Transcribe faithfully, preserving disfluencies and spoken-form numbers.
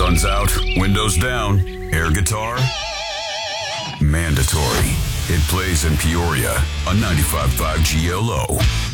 Sun's out, windows down, air guitar, mandatory. It plays in Peoria on ninety-five point five G L O.